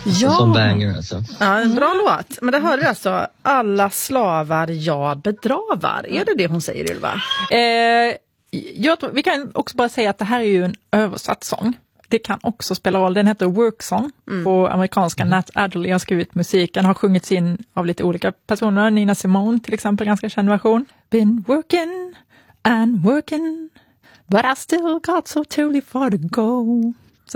Ja. Som banger alltså. Ja, en bra låt. Men det hör vi alltså, alla slavar jag bedravar. Är det hon säger, Ylva? Jag tror, vi kan också bara säga att det här är ju en översatt sång. Det kan också spela roll. Den heter Work Song på amerikanska. Nat Adderley har skrivit musiken, har sjungits in av lite olika personer. Nina Simone till exempel, ganska känd version. Been working and working, but I still got so totally far to go.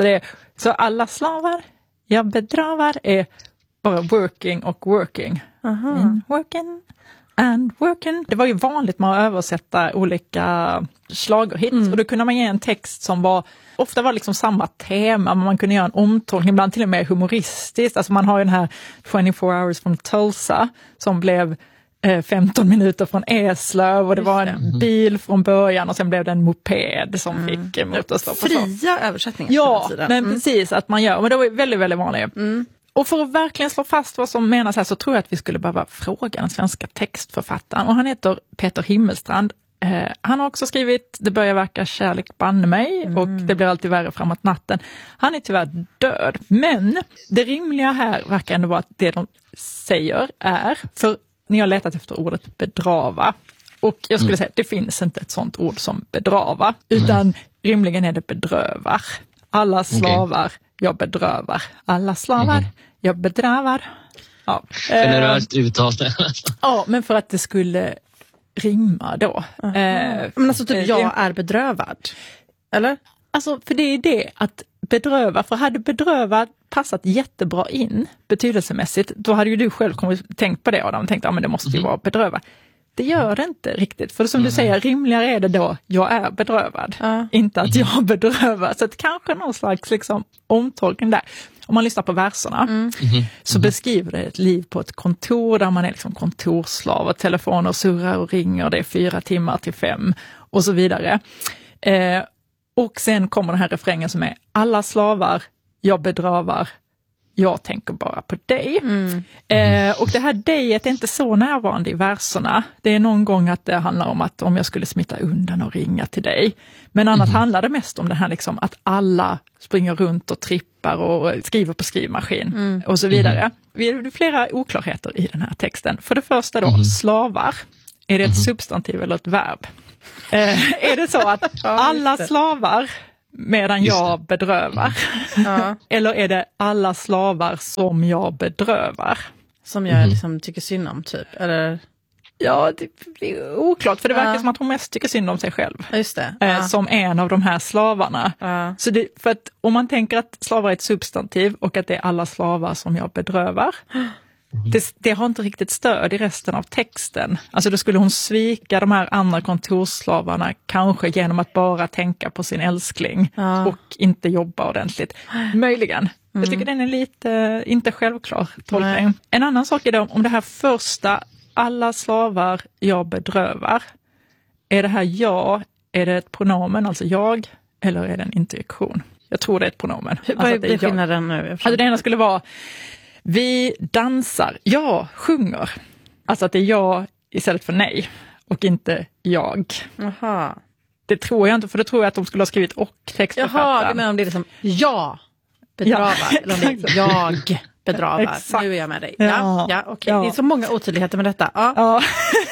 Så alla slavar jag bedravar är bara working och working. Working and working. Det var ju vanligt med att översätta olika schlagerhits och då kunde man ge en text som ofta var liksom samma tema, men man kunde göra en omtolkning, ibland till och med humoristiskt. Alltså man har ju den här 24 hours from Tulsa som blev 15 minuter från Eslöv och det var en bil från början och sen blev det en moped som fick motorstopp. Fria översättningar. Ja, men precis att man gör, men det var väldigt, väldigt vanligt. Och för att verkligen slå fast vad som menas här så tror jag att vi skulle behöva fråga den svenska textförfattaren. Och han heter Peter Himmelstrand. Han har också skrivit Det börjar verka kärlek banne mig och Det blir alltid värre framåt natten. Han är tyvärr död. Men det rimliga här verkar ändå vara att det de säger är, för ni har letat efter ordet bedrava. Och jag skulle säga att det finns inte ett sånt ord som bedrava. Utan rimligen är det bedrövar. Alla slavar jag bedrövar. Alla slavar jag bedrövar. Ja. Generöst uttal. Ja, men för att det skulle rimma då. Men alltså typ jag är bedrövad. Eller? Alltså för det är det att bedröva. För hade bedrövad passat jättebra in betydelsemässigt, då hade ju du själv tänkt på det och de tänkte men det måste ju vara bedröva. Det gör det inte riktigt. För som du säger, rimligare är det då jag är bedrövad. Inte att jag bedrövar. Så att kanske någon slags liksom omtolkning där. Om man lyssnar på verserna så beskriver det ett liv på ett kontor där man är liksom kontorsslav och telefoner surrar och ringer. Det är 4 timmar till 5 och så vidare. Och sen kommer den här refrängen som är alla slavar jag bedrövar. Jag tänker bara på dig. Och det här dejet är inte så närvarande i verserna. Det är någon gång att det handlar om att om jag skulle smita undan och ringa till dig. Men annars handlar det mest om det här liksom att alla springer runt och trippar och skriver på skrivmaskin och så vidare. Det är flera oklarheter i den här texten. För det första då, slavar. Är det ett substantiv eller ett verb? Är det så att alla slavar medan jag bedrövar? Eller är det alla slavar som jag bedrövar? Som jag liksom tycker synd om typ? Eller? Ja, det är oklart. För det verkar som att hon mest tycker synd om sig själv. Just det. Som en av de här slavarna. Så för att om man tänker att slavar är ett substantiv och att det är alla slavar som jag bedrövar. Det har inte riktigt stöd i resten av texten. Alltså då skulle hon svika de här andra kontorsslavarna kanske genom att bara tänka på sin älskling och inte jobba ordentligt. Möjligen. Jag tycker den är lite inte självklar tolkning. Nej. En annan sak är då om det här första, alla slavar jag bedrövar. Är det här är det ett pronomen, alltså jag, eller är det en interjektion? Jag tror det är ett pronomen. Vad är skillnaden nu? Alltså det ena skulle vara vi dansar, jag sjunger. Alltså att det är jag istället för nej och inte jag. Aha. Det tror jag inte, för det tror jag att de skulle ha skrivit och textförfattaren. Jaha, du menar om det är liksom jag bedrövar eller om det är jag bedrövar. Exakt. Nu är jag med dig. Ja, okej. Det är så många otydligheter med detta. Ja.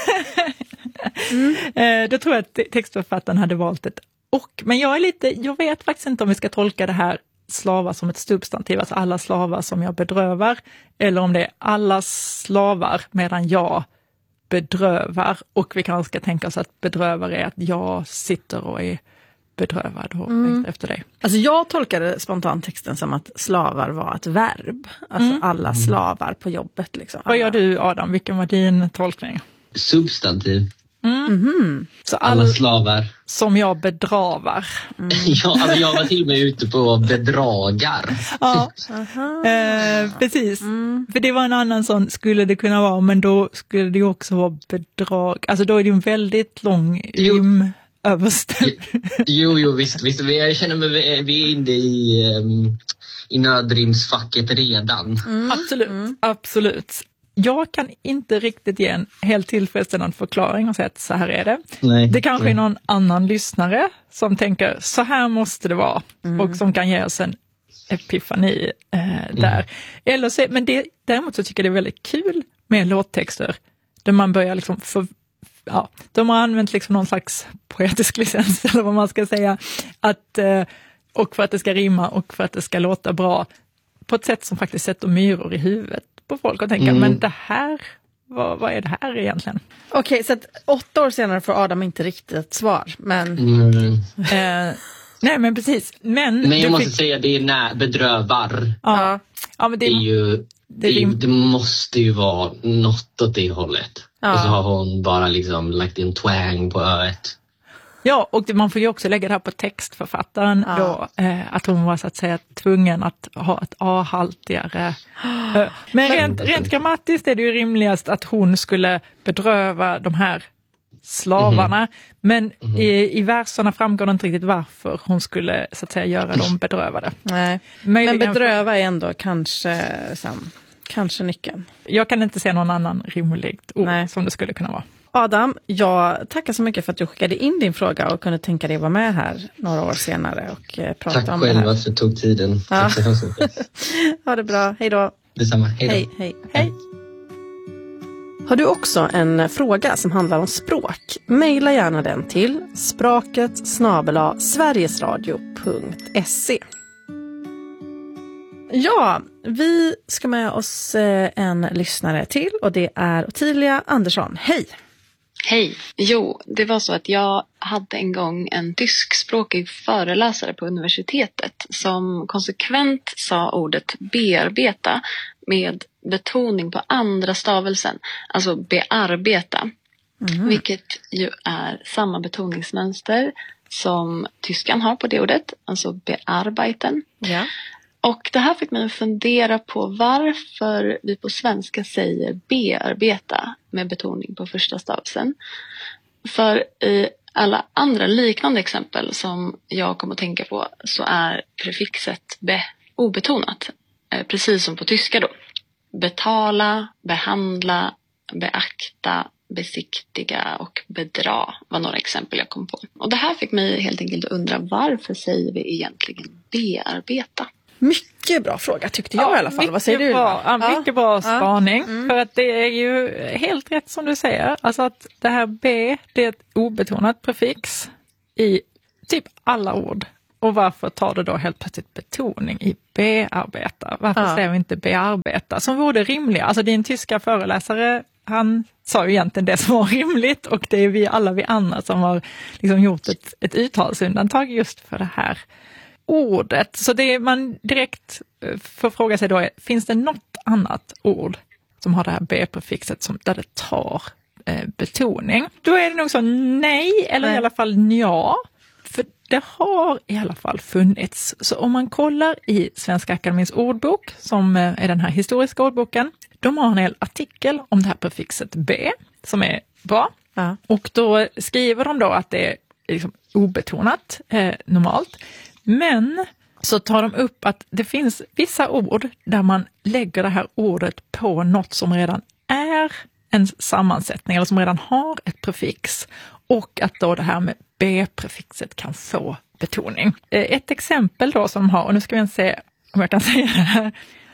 Då tror jag att textförfattaren hade valt ett och. Men jag vet faktiskt inte om vi ska tolka det här slavar som ett substantiv, alltså alla slavar som jag bedrövar, eller om det är alla slavar medan jag bedrövar, och vi kanske ska tänka oss att bedrövar är att jag sitter och är bedrövad och efter dig. Alltså jag tolkade spontant texten som att slavar var ett verb, alltså alla slavar på jobbet liksom. Vad gör du, Adam? Vilken var din tolkning? Substantiv. Så alla slavar som jag bedravar. Ja, alltså jag var till och med ute på bedragar. Ja, precis. För det var en annan sån, skulle det kunna vara, men då skulle det också vara bedrag. Alltså då är det en väldigt lång rim överställ. Jo, visst. Jag känner mig, vi är inne i nödrimsfacket redan. Absolut. Jag kan inte riktigt ge en helt tillfredsställande förklaring och säga att så här är det. Nej, det kanske är någon annan lyssnare som tänker så här måste det vara och som kan ge oss en epifani där. Eller så, men däremot så tycker jag det är väldigt kul med låttexter där man börjar liksom de har använt liksom någon slags poetisk licens eller vad man ska säga, och för att det ska rimma och för att det ska låta bra på ett sätt som faktiskt sätter myror i huvudet på folk och tänker, men det här, vad är det här egentligen? Okej, så att 8 år senare får Adam inte riktigt ett svar, men... Nej, men precis. Men jag måste säga, det är bedrövar. Ja, men det är ju... Det måste ju vara något åt det hållet. Ja. Och så har hon bara liksom lagt en twang på öet. Ja, och man får ju också lägga det här på textförfattaren då, att hon var så att säga tvungen att ha ett A-haltigare. Men rent grammatiskt är det ju rimligast att hon skulle bedröva de här slavarna. Men i verserna framgår det inte riktigt varför hon skulle så att säga göra dem bedrövade. Nej. Men bedröva är ändå kanske nyckeln. Jag kan inte se någon annan rimligt ord som det skulle kunna vara. Adam, jag tackar så mycket för att du skickade in din fråga och kunde tänka dig vara med här några år senare och prata tack om det här. Tack själv att du tog tiden. Ja. Ha det bra, hej då. Detsamma, hej då. Hej. Har du också en fråga som handlar om språk? Maila gärna den till spraket@sverigesradio.se. Ja, vi ska med oss en lyssnare till och det är Ottilia Andersson. Hej! Hej! Jo, det var så att jag hade en gång en tyskspråkig föreläsare på universitetet som konsekvent sa ordet bearbeta med betoning på andra stavelsen, alltså bearbeta. Vilket ju är samma betoningsmönster som tyskan har på det ordet, alltså bearbeiten. Ja. Och det här fick mig att fundera på varför vi på svenska säger bearbeta med betoning på första stavelsen. För i alla andra liknande exempel som jag kommer att tänka på så är prefixet be obetonat. Precis som på tyska då. Betala, behandla, beakta, besiktiga och bedra var några exempel jag kom på. Och det här fick mig helt enkelt att undra, varför säger vi egentligen bearbeta? Mycket bra fråga tyckte jag i alla fall. Vad säger du? Mycket bra spaning. För att det är ju helt rätt som du säger. Alltså att det här B, det är ett obetonat prefix i typ alla ord. Och varför tar det då helt plötsligt betoning i bearbeta? Varför säger vi inte bearbeta? Som vore rimligt. Alltså din tyska föreläsare, han sa ju egentligen det som var rimligt. Och det är alla vi andra som har liksom gjort ett uttalsundantag just för det här ordet. Så det man direkt får fråga sig då är, finns det något annat ord som har det här B-prefixet där det tar betoning? Då är det nog så nej, eller i alla fall ja. För det har i alla fall funnits. Så om man kollar i Svenska Akademins ordbok, som är den här historiska ordboken, de har en hel artikel om det här prefixet B, som är bra. Ja. Och då skriver de då att det är liksom obetonat normalt. Men så tar de upp att det finns vissa ord där man lägger det här ordet på något som redan är en sammansättning eller som redan har ett prefix, och att då det här med B-prefixet kan få betoning. Ett exempel då som har, och nu ska vi se om jag kan säga det här,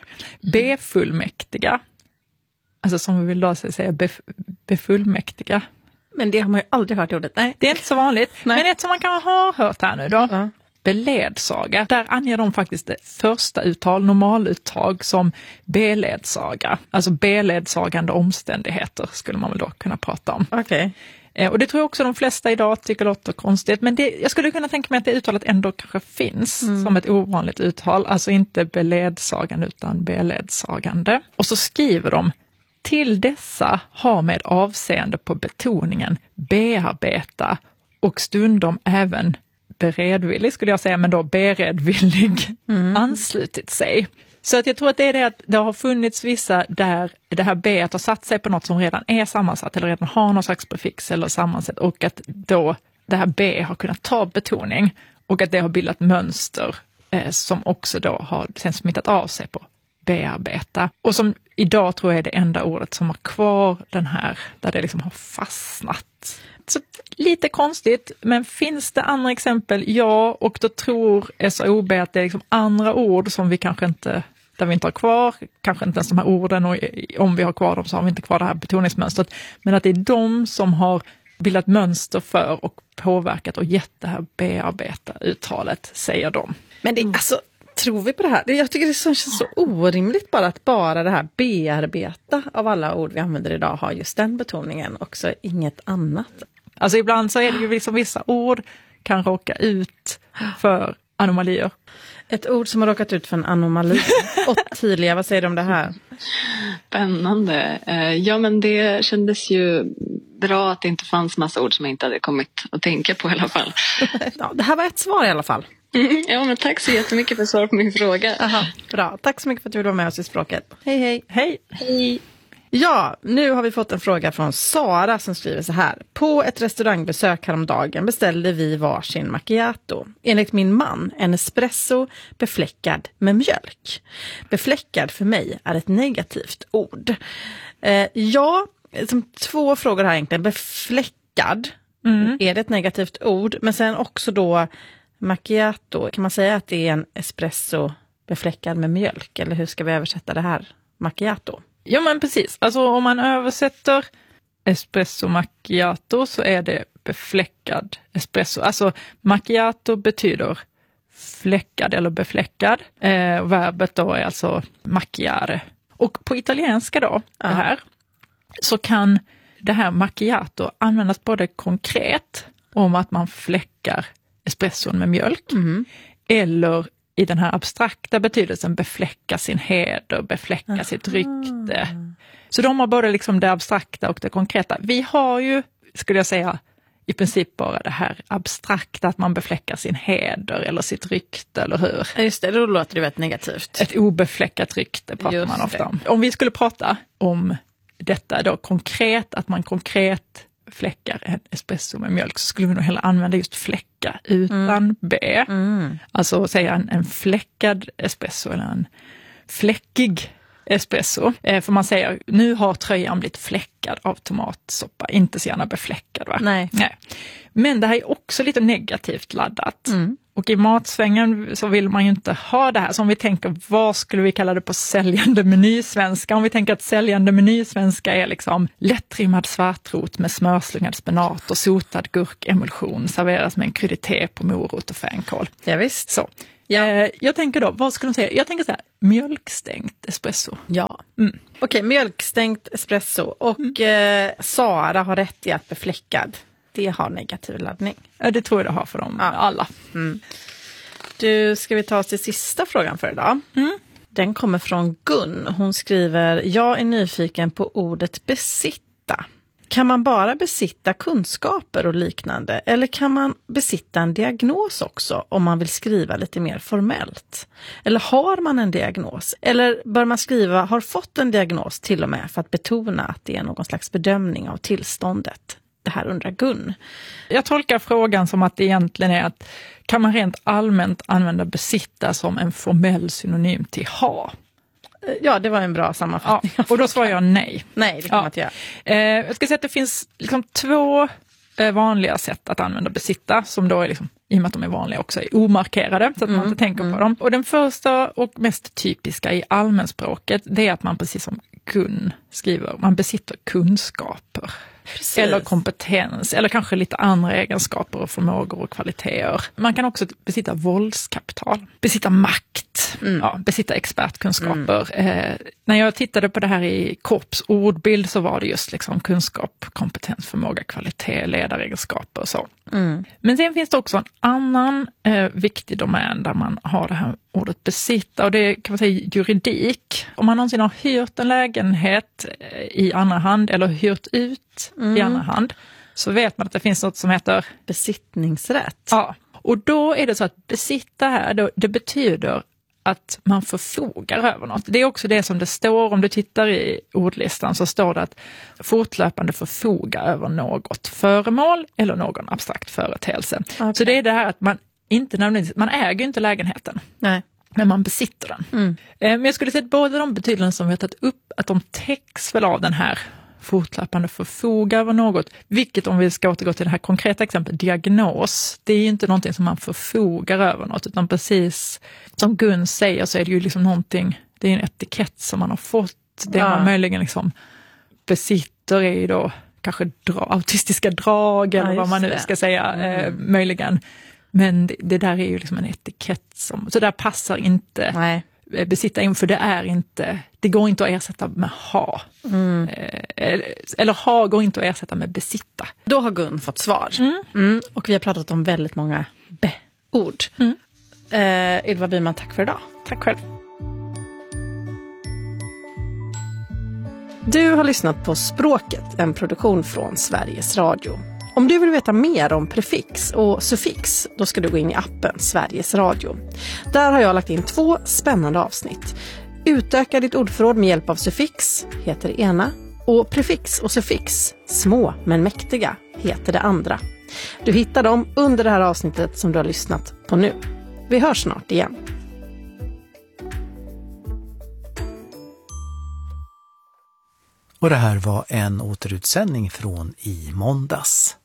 befullmäktiga. Alltså som vi vill då säga befullmäktiga. Men det har man ju aldrig hört i ordet. Nej. Det är inte så vanligt. Nej. Men ett som man kan ha hört här nu då. Ja. Beledsaga. Där anger de faktiskt det första normaluttag som beledsaga. Alltså beledsagande omständigheter skulle man väl då kunna prata om. Okej. Och det tror jag också de flesta idag tycker låter konstigt. Men jag skulle kunna tänka mig att det uttalet ändå kanske finns som ett ovanligt uttal. Alltså inte beledsagande utan beledsagande. Och så skriver de: till dessa har med avseende på betoningen bearbeta och stundom även beredvillig, skulle jag säga, men då beredvillig anslutit sig. Så att jag tror att det är det att det har funnits vissa där det här B har satt sig på något som redan är sammansatt eller redan har någon slags prefix eller sammansatt, och att då det här B har kunnat ta betoning och att det har bildat mönster som också då har sen smittat av sig på bearbeta. Och som idag tror jag är det enda ordet som har kvar den här, där det liksom har fastnat. Så lite konstigt, men finns det andra exempel? Ja, och då tror SAOB att det är liksom andra ord som vi kanske inte, där vi inte har kvar, kanske inte ens de här orden, och om vi har kvar dem så har vi inte kvar det här betoningsmönstret, men att det är de som har bildat mönster för och påverkat och gett det här bearbeta-uttalet, säger de. Men det, alltså, tror vi på det här? Jag tycker det känns så orimligt bara att bara det här bearbeta av alla ord vi använder idag har just den betoningen, också inget annat. Alltså ibland så är det ju liksom vissa ord kan råka ut för anomalier. Ett ord som har råkat ut för en anomali. Ottilia, vad säger du om det här? Spännande. Ja, men det kändes ju bra att det inte fanns massa ord som jag inte hade kommit att tänka på i alla fall. Ja, det här var ett svar i alla fall. Ja, men tack så jättemycket för svar på min fråga. Aha, bra. Tack så mycket för att du ville vara med oss i språket. Hej, hej. Hej. Hej. Ja, nu har vi fått en fråga från Sara som skriver så här. På ett restaurangbesök häromdagen beställde vi varsin macchiato. Enligt min man en espresso befläckad med mjölk. Befläckad för mig är ett negativt ord. Ja, som två frågor här egentligen. Befläckad, är det ett negativt ord? Men sen också då macchiato. Kan man säga att det är en espresso befläckad med mjölk? Eller hur ska vi översätta det här? Macchiato. Ja, men precis. Alltså om man översätter espresso macchiato så är det befläckad espresso. Alltså macchiato betyder fläckad eller befläckad. Verbet då är alltså macchiare. Och på italienska då, det här, så kan det här macchiato användas både konkret om att man fläckar espresson med mjölk eller i den här abstrakta betydelsen befläcka sin heder, befläcka sitt rykte. Så de har både liksom det abstrakta och det konkreta. Vi har ju, skulle jag säga, i princip bara det här abstrakta, att man befläckar sin heder eller sitt rykte, eller hur? Just det, då låter det väldigt negativt. Ett obefläckat rykte pratar man ofta om. Om vi skulle prata om detta då konkret, att man konkret fläckar en espresso med mjölk, så skulle vi nog hellre använda just fläcka utan B. Alltså säga en fläckad espresso eller en fläckig espresso. För man säger, nu har tröjan blivit fläckad av tomatsoppa, inte så gärna befläckad, va? Nej. Men det här är också lite negativt laddat. Och i matsvängen så vill man ju inte ha det här. Så om vi tänker, vad skulle vi kalla det på säljande menysvenska? Om vi tänker att säljande menysvenska är liksom lättrimmad svartrot med smörslungad spenat och sotad gurkemulsion serveras med en krydité på morot och fänkål. Ja, visst. Så. Jag tänker då, vad skulle de säga? Jag tänker så här, mjölkstängt espresso. Ja. Okej, mjölkstängt espresso. Och Sara har rätt i att befläckad. Det har negativ laddning. Ja, det tror jag det har för dem alla. Du, ska vi ta oss till sista frågan för idag? Den kommer från Gun. Hon skriver, jag är nyfiken på ordet besitta. Kan man bara besitta kunskaper och liknande? Eller kan man besitta en diagnos också om man vill skriva lite mer formellt? Eller har man en diagnos? Eller bör man skriva har fått en diagnos till och med för att betona att det är någon slags bedömning av tillståndet? Det här undrar Gun. Jag tolkar frågan som att det egentligen är att kan man rent allmänt använda besitta som en formell synonym till ha? Ja, det var en bra sammanfattning. Ja, och då svarar jag nej. Nej, det kan man inte göra. Jag ska säga att det finns liksom två vanliga sätt att använda besitta, som då är liksom, i och med att de är vanliga också, är omarkerade, så att man inte tänker på dem. Och den första och mest typiska i allmänspråket, det är att man precis som Gun skriver, man besitter kunskaper. Precis. Eller kompetens, eller kanske lite andra egenskaper och förmågor och kvaliteter. Man kan också besitta våldskapital, besitta makt, besitta expertkunskaper. När jag tittade på det här i Korps ordbild så var det just liksom kunskap, kompetens, förmåga, kvalitet, ledaregenskaper och så. Men sen finns det också en annan viktig domän där man har det här ordet besitta, och det kan man säga juridik. Om man någonsin har hyrt en lägenhet i andra hand eller hyrt ut i andra hand, så vet man att det finns något som heter besittningsrätt. Ja, och då är det så att besitta här, det betyder att man förfogar över något. Det är också det som det står, om du tittar i ordlistan så står det att fortlöpande förfoga över något föremål eller någon abstrakt företeelse. Okay. Så det är det här att man inte nödvändigtvis, man äger inte lägenheten. Nej. Men man besitter den. Men jag skulle säga att båda de betydelser som vi har tagit upp, att de täcks väl av den här fortlöpande förfogar över något. Vilket, om vi ska återgå till det här konkreta exemplet, diagnos, det är ju inte någonting som man förfogar över något, utan precis som Gun säger så är det ju liksom någonting, det är en etikett som man har fått. Det man möjligen liksom besitter är ju då kanske autistiska drag eller vad man nu ska säga, möjligen. Men det där är ju liksom en etikett som, så där passar inte besitta in, för det går inte att ersätta med ha. Eller ha går inte att ersätta med besitta. Då har Gun fått svar. Och vi har pratat om väldigt många ord. Ylva Byman, tack för idag. Tack själv. Du har lyssnat på Språket, en produktion från Sveriges Radio. Om du vill veta mer om prefix och suffix, då ska du gå in i appen Sveriges Radio. Där har jag lagt in 2 spännande avsnitt. Utöka ditt ordförråd med hjälp av suffix heter det ena, och prefix och suffix, små men mäktiga, heter det andra. Du hittar dem under det här avsnittet som du har lyssnat på nu. Vi hörs snart igen. Och det här var en återutsändning från i måndags.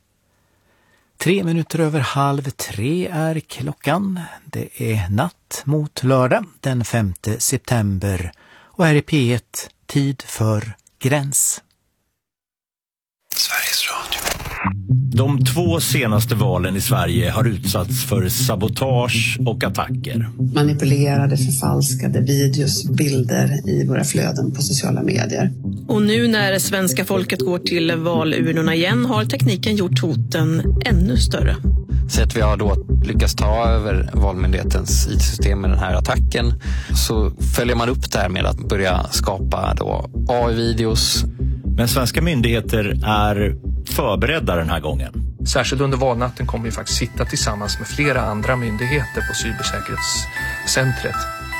3:03 är klockan. Det är natt mot lördag den 5 september. Och här är P1, tid för Gräns. Sveriges Radio. De 2 senaste valen i Sverige har utsatts för sabotage och attacker. Manipulerade, förfalskade videos, bilder i våra flöden på sociala medier. Och nu när svenska folket går till valurnorna igen har tekniken gjort hoten ännu större. Så att vi har då lyckats ta över Valmyndighetens IT-system med den här attacken, så följer man upp det här med att börja skapa då AI-videos. Men svenska myndigheter är förberedda den här gången. Särskilt under valnatten kommer vi faktiskt sitta tillsammans med flera andra myndigheter på cybersäkerhetscentret.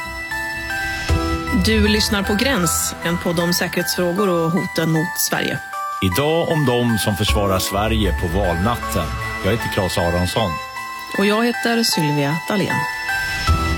Du lyssnar på Gräns, en podd om säkerhetsfrågor och hoten mot Sverige. Idag om de som försvarar Sverige på valnatten. Jag heter Claes Aronsson. Och jag heter Sylvia Dahlén.